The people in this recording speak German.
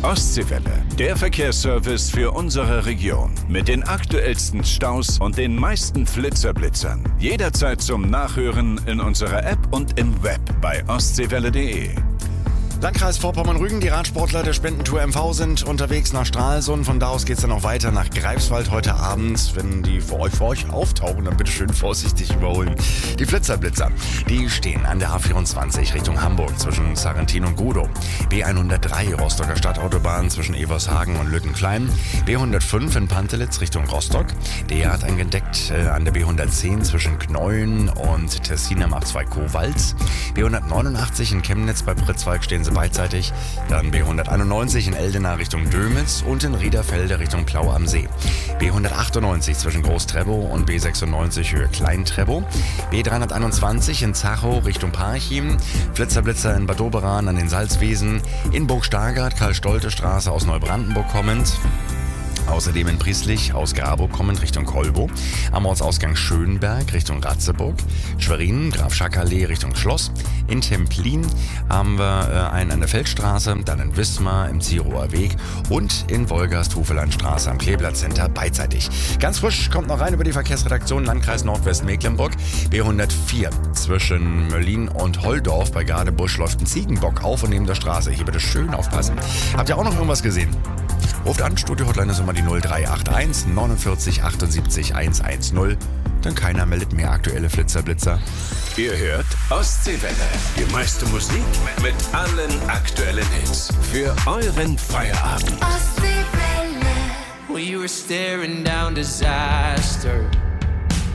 Ostseewelle, der Verkehrsservice für unsere Region. Mit den aktuellsten Staus und den meisten Flitzer-Blitzern. Jederzeit zum Nachhören in unserer App und im Web bei ostseewelle.de. Landkreis Vorpommern-Rügen, die Radsportler der Spendentour MV sind unterwegs nach Stralsund. Von da aus geht es dann auch weiter nach Greifswald heute Abend. Wenn die vor euch auftauchen, dann bitte schön vorsichtig überholen. Die Flitzer-Blitzer, die stehen an der A24 Richtung Hamburg zwischen Sarrentin und Godow. B103 Rostocker Stadtautobahn zwischen Evershagen und Lüttenklein. B105 in Pantelitz Richtung Rostock. Der hat angedeckt an der B110 zwischen Kneulen und Tessin am A2 Kowalz. B189 in Chemnitz bei Pritzwalk stehen sie beidseitig. Dann B191 in Eldena Richtung Dömitz und in Riederfelde Richtung Plau am See. B198 zwischen Groß-Trebow und B96 Höhe Klein-Trebow. B321 in Zachow Richtung Parchim. Flitzer-Blitzer in Bad Doberan an den Salzwiesen. In Burg-Stargard Karl-Stolte-Straße aus Neubrandenburg kommend. Außerdem in Prieslich aus Grabow kommend Richtung Kolbow, am Ortsausgang Schönberg Richtung Ratzeburg, Schwerin, Graf-Schack-Allee Richtung Schloss, in Templin haben wir einen an der Feldstraße, dann in Wismar im Zierower Weg und in Wolgast-Hufelandstraße am Kleeblatt-Center beidseitig. Ganz frisch kommt noch rein über die Verkehrsredaktion Landkreis Nordwestmecklenburg. B104 zwischen Möllin und Holdorf bei Gadebusch läuft ein Ziegenbock auf und neben der Straße. Hier bitte schön aufpassen. Habt ihr auch noch irgendwas gesehen? Ruft an, Studio-Hotline ist immer die 0381 49 78 110. Denn keiner meldet mehr aktuelle Flitzer-Blitzer. Ihr hört Ostseewelle. Die meiste Musik mit allen aktuellen Hits. Für euren Feierabend. Ostseewelle. We were staring down disaster.